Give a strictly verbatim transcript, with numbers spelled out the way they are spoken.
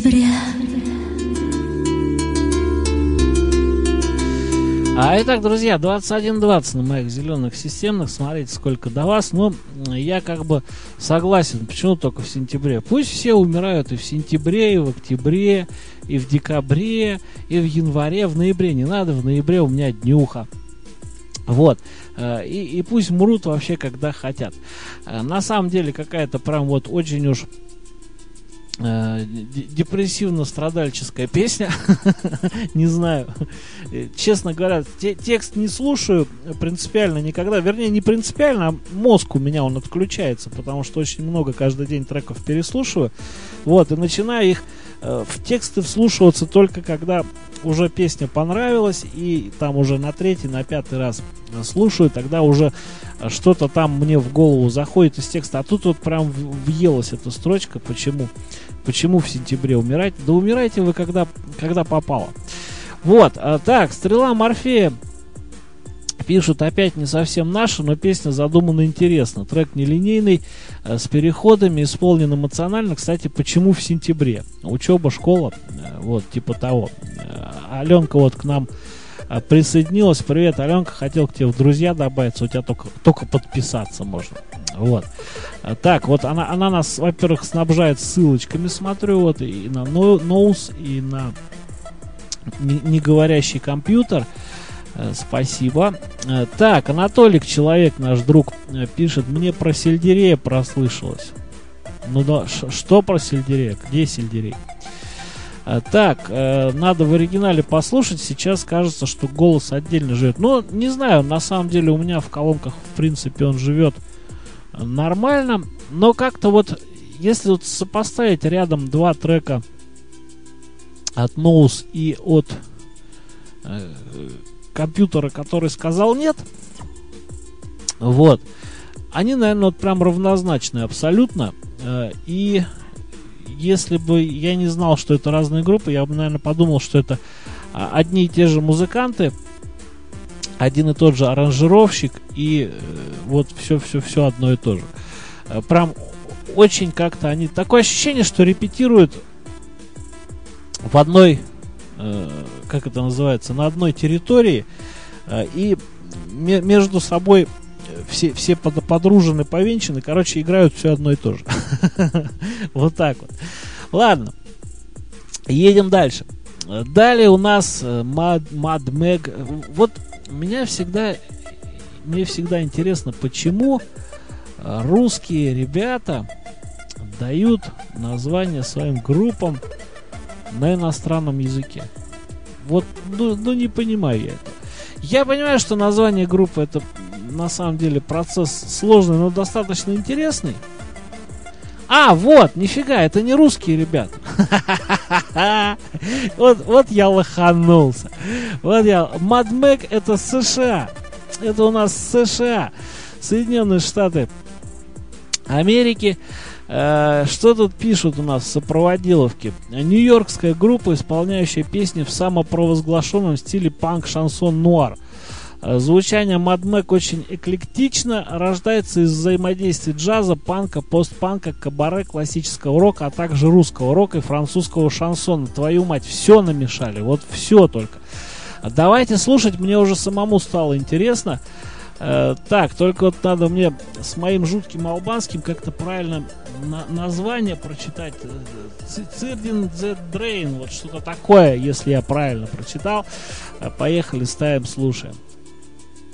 сентября. А итак, друзья, двадцать один двадцать на моих зеленых системных. Смотрите, сколько до вас. Но я как бы согласен. Почему только в сентябре? Пусть все умирают и в сентябре, и в октябре, и в декабре, и в январе, в ноябре. Не надо, в ноябре у меня днюха. Вот. И, и пусть мрут вообще, когда хотят. На самом деле, какая-то прям вот очень уж депрессивно-страдальческая песня. Не знаю. Честно говоря, те, текст не слушаю принципиально никогда. Вернее, не принципиально, а мозг у меня он отключается, потому что очень много каждый день треков переслушиваю. Вот, и начинаю их э, в тексты вслушиваться только когда уже песня понравилась, и там уже на третий, на пятый раз слушаю, тогда уже что-то там мне в голову заходит из текста. А тут вот прям въелась эта строчка. Почему? Почему в сентябре умирать? Да умирайте вы когда, когда попало. Вот, а, так, «Стрела Морфея» пишут опять не совсем наша, но песня задумана интересно. Трек нелинейный, э, с переходами, исполнен эмоционально. Кстати, почему в сентябре? Учеба, школа, э, вот, типа того. Э, Аленка вот к нам э, присоединилась. Привет, Аленка, хотел к тебе в друзья добавиться, у тебя только, только подписаться можно. Вот. А, так, вот она, она нас, во-первых, снабжает ссылочками, смотрю, вот, и на Ноус, и на неговорящий компьютер. Спасибо. Так, Анатолик, человек, наш друг, пишет: мне про сельдерея прослышалось. Ну да, что про сельдерея? Где сельдерей? Так, надо в оригинале послушать. Сейчас кажется, что голос отдельно живет. Но не знаю, на самом деле у меня в колонках, в принципе, он живет нормально. Но как-то вот, если вот сопоставить рядом два трека от Ноус и от э, компьютера, который сказал нет, вот, они, наверное, вот прям равнозначны абсолютно. Э, и если бы я не знал, что это разные группы, я бы, наверное, подумал, что это одни и те же музыканты, один и тот же аранжировщик, и э, вот все-все-все одно и то же. Э, прям очень как-то они... Такое ощущение, что репетируют в одной, э, как это называется, на одной территории, э, и ме- между собой все, все под, подружены, повенчаны, короче, играют все одно и то же. Вот так вот. Ладно, едем дальше. Далее у нас Mad, Mad Meg. Вот меня всегда, мне всегда интересно, почему русские ребята дают название своим группам на иностранном языке. Вот, ну, ну не понимаю я это. Я понимаю, что название группы это на самом деле процесс сложный, но достаточно интересный. А, вот, нифига, это не русские ребята. Вот, вот я лоханулся. Вот я. Mad Meg это США. Это у нас США. Соединенные Штаты Америки. Что тут пишут у нас в сопроводиловке? Нью-йоркская группа, исполняющая песни в самопровозглашенном стиле панк-шансон-нуар. Звучание Mad Meg очень эклектично, рождается из взаимодействия джаза, панка, постпанка, кабаре, классического рока, а также русского рока и французского шансона. Твою мать, все намешали, вот все только. Давайте слушать, мне уже самому стало интересно. Э, так, только вот надо мне с моим жутким албанским как-то правильно на- название прочитать. Цирдин Зе Дрейн, вот что-то такое, если я правильно прочитал. Поехали, ставим, слушаем.